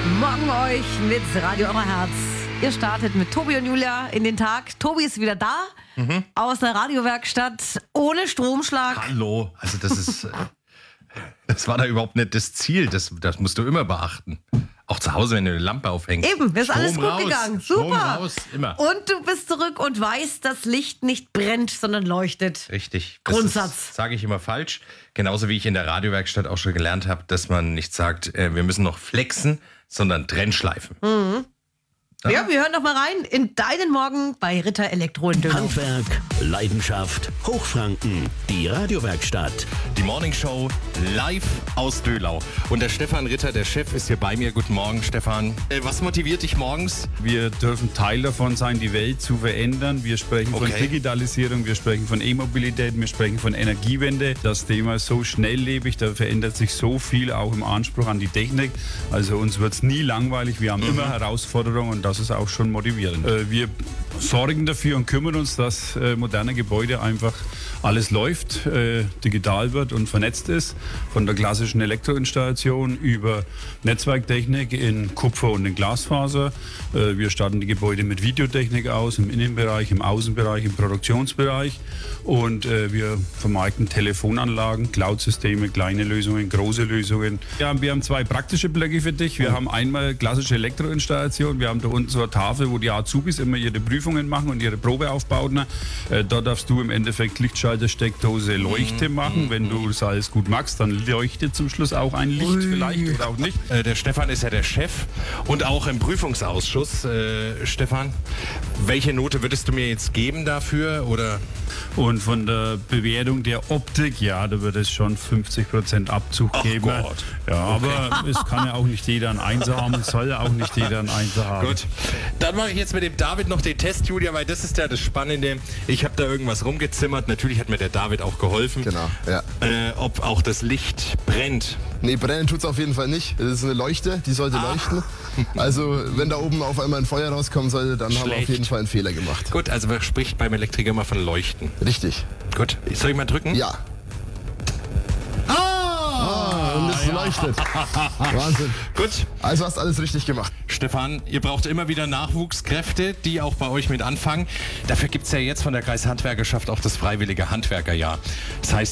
Morgen euch mit Radio Euer Herz. Ihr startet mit Tobi und Julia in den Tag. Tobi ist wieder da, aus der Radiowerkstatt, ohne Stromschlag. Hallo, also das ist, das war da überhaupt nicht das Ziel, das musst du immer beachten. Auch zu Hause, wenn du eine Lampe aufhängst. Eben, ist alles gut raus, gegangen. Strom Super. raus, immer. Und du bist zurück und weißt, dass Licht nicht brennt, sondern leuchtet. Richtig. Grundsatz. Sage ich immer falsch. Genauso wie ich in der Radiowerkstatt auch schon gelernt habe, dass man nicht sagt, wir müssen noch flexen, sondern Trennschleifen. Ja, wir hören doch mal rein in deinen Morgen bei Ritter Elektro in Dönau. Handwerk, Leidenschaft, Hochfranken, die Radiowerkstatt. Die Morning Show live aus Dölau. Und der Stefan Ritter, der Chef, ist hier bei mir. Guten Morgen, Stefan. Was motiviert dich morgens? Wir dürfen Teil davon sein, die Welt zu verändern. Wir sprechen von Digitalisierung, wir sprechen von E-Mobilität, wir sprechen von Energiewende. Das Thema ist so schnelllebig, da verändert sich so viel, auch im Anspruch an die Technik. Also uns wird es nie langweilig, wir haben immer Herausforderungen und das ist auch schon motivierend. Wir sorgen dafür und kümmern uns, dass moderne Gebäude einfach alles läuft, digital wird und vernetzt ist. Von der klassischen Elektroinstallation über Netzwerktechnik in Kupfer und in Glasfaser. Wir starten die Gebäude mit Videotechnik aus, im Innenbereich, im Außenbereich, im Produktionsbereich. Und wir vermarkten Telefonanlagen, Cloud-Systeme, kleine Lösungen, große Lösungen. Ja, wir haben zwei praktische Blöcke für dich. Wir haben einmal klassische Elektroinstallation. Wir haben da unten so eine Tafel, wo die Azubis immer ihre Prüfungen machen und ihre Probeaufbauten. Dort darfst du im Endeffekt Lichtschalter, Steckdose, Leuchte machen. Wenn du das alles gut magst, dann leuchtet zum Schluss auch ein Licht vielleicht oder auch nicht. Der Stefan ist ja der Chef und auch im Prüfungsausschuss. Stefan, welche Note würdest du mir jetzt geben dafür? Oder? Und von der Bewertung der Optik, ja, da wird es schon 50% Abzug geben. Gott. Ja, aber es kann ja auch nicht jeder ein Einser haben, es soll ja auch nicht jeder ein Einser haben. Gut, dann mache ich jetzt mit dem David noch den Test, Julia, weil das ist ja das Spannende. Ich habe da irgendwas rumgezimmert, natürlich hat mir der David auch geholfen. Genau, ja. Ob auch das Licht brennt. Nee, brennen tut's auf jeden Fall nicht. Das ist eine Leuchte, die sollte leuchten. Also wenn da oben auf einmal ein Feuer rauskommen sollte, dann haben wir auf jeden Fall einen Fehler gemacht. Gut, also man spricht beim Elektriker immer von Leuchten. Richtig. Gut, soll ich mal drücken? Ja. Und es leuchtet. Wahnsinn. Gut. Also hast alles richtig gemacht. Stefan, ihr braucht immer wieder Nachwuchskräfte, die auch bei euch mit anfangen. Dafür gibt's ja jetzt von der Kreishandwerkerschaft auch das freiwillige Handwerkerjahr. Das heißt,